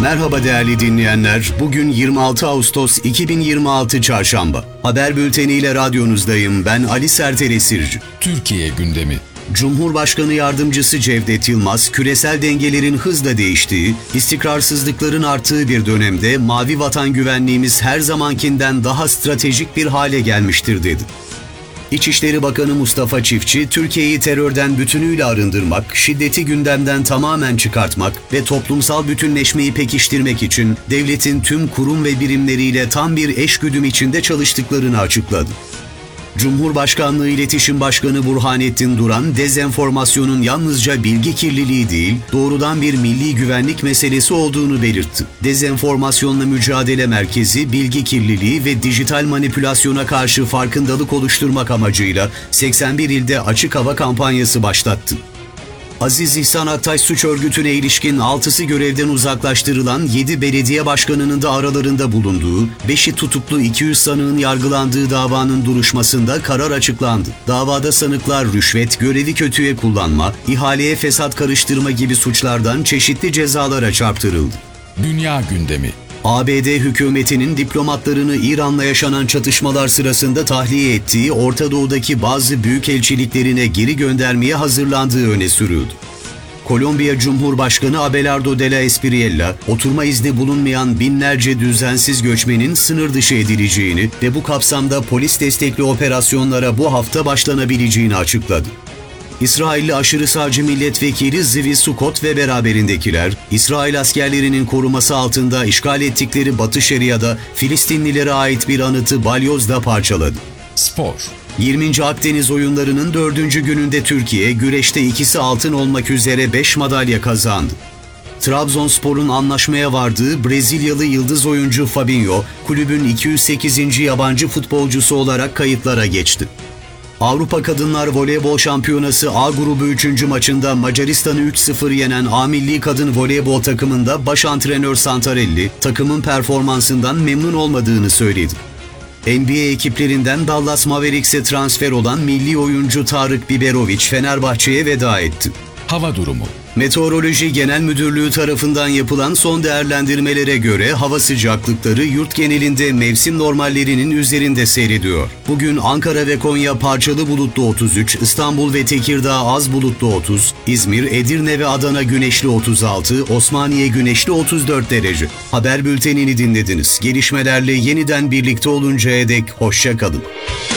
Merhaba değerli dinleyenler. Bugün 26 Ağustos 2026 Çarşamba. Haber bülteniyle radyonuzdayım. Ben Ali Serter Esirci. Türkiye gündemi. Cumhurbaşkanı Yardımcısı Cevdet Yılmaz, küresel dengelerin hızla değiştiği, istikrarsızlıkların arttığı bir dönemde mavi vatan güvenliğimiz her zamankinden daha stratejik bir hale gelmiştir dedi. İçişleri Bakanı Mustafa Çiftçi, Türkiye'yi terörden bütünüyle arındırmak, şiddeti gündemden tamamen çıkartmak ve toplumsal bütünleşmeyi pekiştirmek için devletin tüm kurum ve birimleriyle tam bir eşgüdüm içinde çalıştıklarını açıkladı. Cumhurbaşkanlığı İletişim Başkanı Burhanettin Duran, dezenformasyonun yalnızca bilgi kirliliği değil, doğrudan bir milli güvenlik meselesi olduğunu belirtti. Dezenformasyonla Mücadele Merkezi, bilgi kirliliği ve dijital manipülasyona karşı farkındalık oluşturmak amacıyla 81 ilde açık hava kampanyası başlattı. Aziz İhsan Aktaş suç örgütüne ilişkin 6'sı görevden uzaklaştırılan 7 belediye başkanının da aralarında bulunduğu, 5'i tutuklu 200 sanığın yargılandığı davanın duruşmasında karar açıklandı. Davada sanıklar rüşvet, görevi kötüye kullanma, ihaleye fesat karıştırma gibi suçlardan çeşitli cezalara çarptırıldı. Dünya gündemi. ABD hükümetinin diplomatlarını İran'la yaşanan çatışmalar sırasında tahliye ettiği Orta Doğu'daki bazı büyükelçiliklerine geri göndermeye hazırlandığı öne sürüldü. Kolombiya Cumhurbaşkanı Abelardo de la Espriella, oturma izni bulunmayan binlerce düzensiz göçmenin sınır dışı edileceğini ve bu kapsamda polis destekli operasyonlara bu hafta başlanabileceğini açıkladı. İsrailli aşırı sağcı milletvekili Zvi Sukkot ve beraberindekiler, İsrail askerlerinin koruması altında işgal ettikleri Batı Şeria'da Filistinlilere ait bir anıtı balyozla parçaladı. Spor. 20. Akdeniz oyunlarının 4. gününde Türkiye, güreşte ikisi altın olmak üzere 5 madalya kazandı. Trabzonspor'un anlaşmaya vardığı Brezilyalı yıldız oyuncu Fabinho, kulübün 208. yabancı futbolcusu olarak kayıtlara geçti. Avrupa Kadınlar Voleybol Şampiyonası A grubu 3. maçında Macaristan'ı 3-0 yenen A milli kadın voleybol takımında baş antrenör Santarelli, takımın performansından memnun olmadığını söyledi. NBA ekiplerinden Dallas Mavericks'e transfer olan milli oyuncu Tarık Biberovic Fenerbahçe'ye veda etti. Hava durumu. Meteoroloji Genel Müdürlüğü tarafından yapılan son değerlendirmelere göre hava sıcaklıkları yurt genelinde mevsim normallerinin üzerinde seyrediyor. Bugün Ankara ve Konya parçalı bulutlu 33, İstanbul ve Tekirdağ az bulutlu 30, İzmir, Edirne ve Adana güneşli 36, Osmaniye güneşli 34 derece. Haber bültenini dinlediniz. Gelişmelerle yeniden birlikte oluncaya dek hoşça kalın.